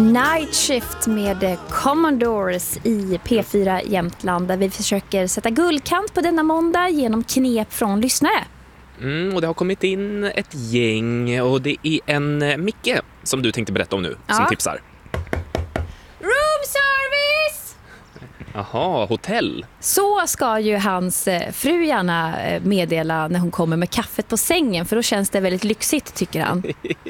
Night Shift med Commodores i P4 Jämtland, där vi försöker sätta guldkant på denna måndag genom knep från lyssnare. Och det har kommit in ett gäng och det är en Micke som du tänkte berätta om nu, som tipsar. Room service! Jaha, hotell. Så ska ju hans fru gärna meddela när hon kommer med kaffet på sängen, för då känns det väldigt lyxigt, tycker han.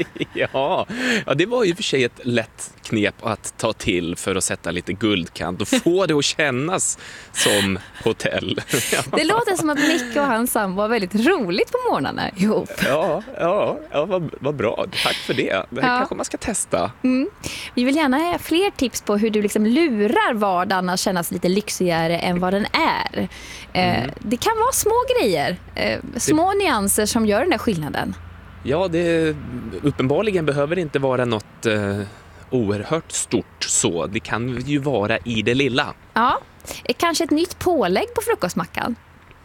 Ja, det var ju för sig ett lätt knep att ta till för att sätta lite guldkant och få det att kännas som hotell. Det låter som att Micke och hans sambo var väldigt roligt på morgnarna ihop. Ja, vad bra. Tack för det. Det här kanske man ska testa. Vi vill gärna ha fler tips på hur du liksom lurar vardagen att kännas lite lyxigare än vad den är. Det kan vara små grejer, små nyanser som gör den där skillnaden. Ja, det uppenbarligen behöver inte vara något oerhört stort så. Det kan ju vara i det lilla. Ja, kanske ett nytt pålägg på frukostmackan.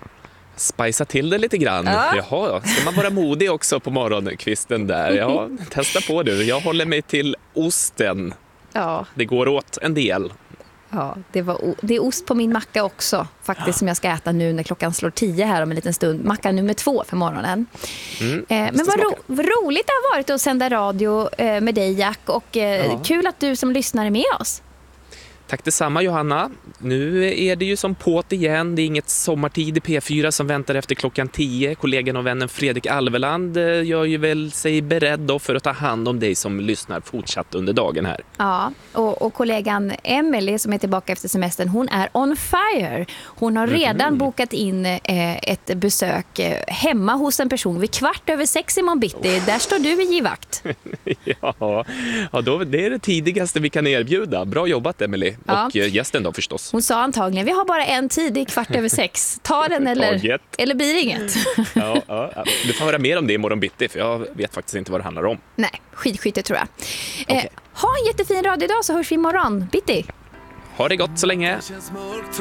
Spicea till det lite grann. Jaha, ska man vara modig också på morgonkvisten där? Ja, testa på du. Jag håller mig till osten. Ja. Det går åt en del. Ja, det är ost på min macka också faktiskt, som jag ska äta nu när klockan slår 10 här om en liten stund. Macka nummer 2 för morgonen. Men vad roligt det har varit att sända radio med dig, Jack, och kul att du som lyssnar är med oss. Tack detsamma, Johanna. Nu är det ju som påt igen. Det är inget sommartid i P4 som väntar efter klockan 10. Kollegan och vännen Fredrik Alveland gör ju väl sig beredd då för att ta hand om dig som lyssnar fortsatt under dagen här. Ja, och kollegan Emily som är tillbaka efter semestern, hon är on fire. Hon har redan bokat in ett besök hemma hos en person vid 6:15 imorgon bitti. Där står du i givakt. Ja, då, det är det tidigaste vi kan erbjuda. Bra jobbat, Emily. Och gästen då förstås. Hon sa antagligen, vi har bara en tid, det är 6:15. Ta den eller blir det inget? Ja, du får höra mer om det imorgon bitti, för jag vet faktiskt inte vad det handlar om. Nej, skidskytte tror jag. Ha en jättefin radiodag, så hörs vi imorgon bitti. Ha det gott så länge.